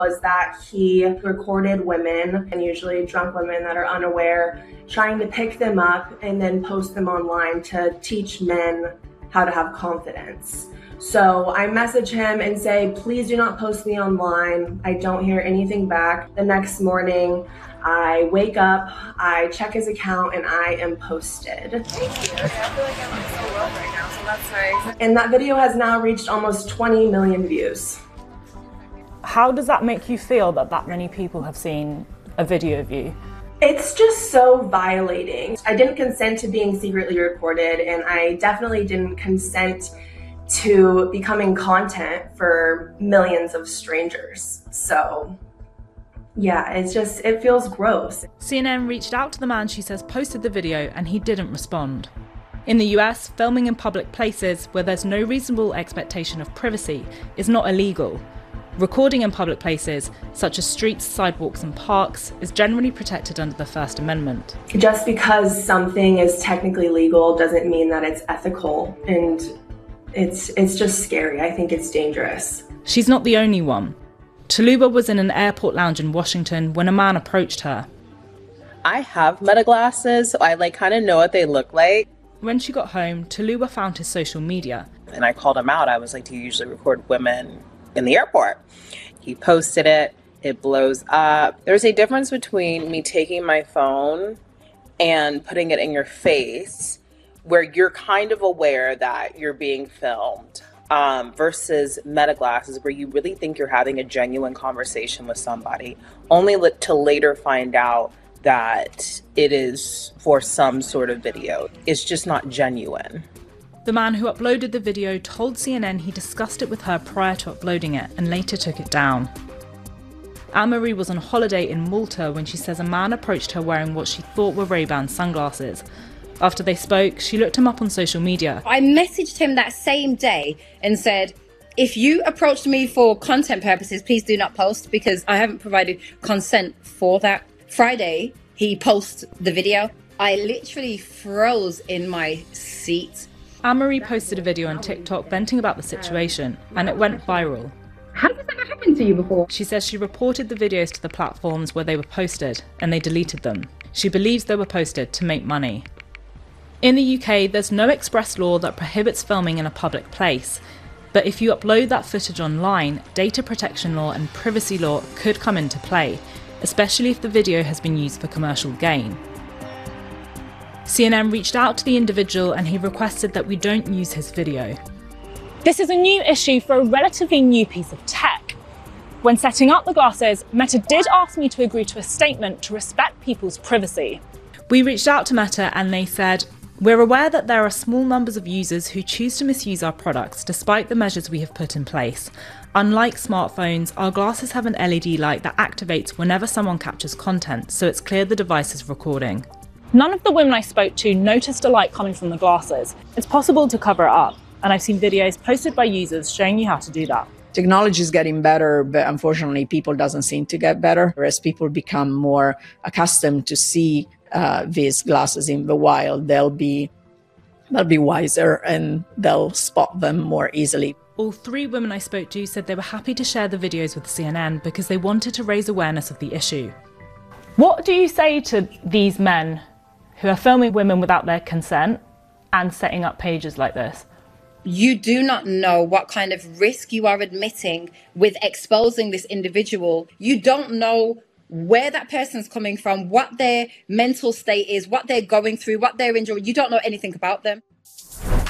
was that he recorded women, and usually drunk women that are unaware, trying to pick them up and then post them online to teach men how to have confidence. So I message him and say, please do not post me online. I don't hear anything back. The next morning, I wake up, I check his account, and I am posted. Thank you. I feel like I'm so loved right now, so that's nice. And that video has now reached almost 20 million views. How does that make you feel that that many people have seen a video of you? It's just so violating. I didn't consent to being secretly recorded, and I definitely didn't consent to becoming content for millions of strangers. So yeah, it feels gross. CNN reached out to the man she says posted the video, and he didn't respond. In the US, filming in public places where there's no reasonable expectation of privacy is not illegal. Recording in public places, such as streets, sidewalks and parks, is generally protected under the First Amendment. Just because something is technically legal doesn't mean that it's ethical, and it's just scary. I think it's dangerous. She's not the only one. Tuluba was in an airport lounge in Washington when a man approached her. I have Meta glasses, so I kind of know what they look like. When she got home, Tuluba found his social media. And I called him out. I was like, do you usually record women in the airport? He posted it. It blows up. There's a difference between me taking my phone and putting it in your face where you're kind of aware that you're being filmed versus Meta glasses where you really think you're having a genuine conversation with somebody, only to later find out that it is for some sort of video. It's just not genuine. The man who uploaded the video told CNN he discussed it with her prior to uploading it and later took it down. Anne-Marie was on holiday in Malta when she says a man approached her wearing what she thought were Ray-Ban sunglasses. After they spoke, she looked him up on social media. I messaged him that same day and said, if you approached me for content purposes, please do not post because I haven't provided consent for that. Friday, he posted the video. I literally froze in my seat. Anne-Marie posted a video on TikTok venting about the situation, and it went viral. How has that happened to you before? She says she reported the videos to the platforms where they were posted, and they deleted them. She believes they were posted to make money. In the UK, there's no express law that prohibits filming in a public place, but if you upload that footage online, data protection law and privacy law could come into play, especially if the video has been used for commercial gain. CNN reached out to the individual and he requested that we don't use his video. This is a new issue for a relatively new piece of tech. When setting up the glasses, Meta did ask me to agree to a statement to respect people's privacy. We reached out to Meta and they said, we're aware that there are small numbers of users who choose to misuse our products despite the measures we have put in place. Unlike smartphones, our glasses have an LED light that activates whenever someone captures content, so it's clear the device is recording. None of the women I spoke to noticed a light coming from the glasses. It's possible to cover it up, and I've seen videos posted by users showing you how to do that. Technology is getting better, but unfortunately people doesn't seem to get better. As people become more accustomed to see these glasses in the wild, they'll be wiser and they'll spot them more easily. All three women I spoke to said they were happy to share the videos with CNN because they wanted to raise awareness of the issue. What do you say to these men who are filming women without their consent and setting up pages like this? You do not know what kind of risk you are admitting with exposing this individual. You don't know where that person's coming from, what their mental state is, what they're going through, what they're enjoying. You don't know anything about them.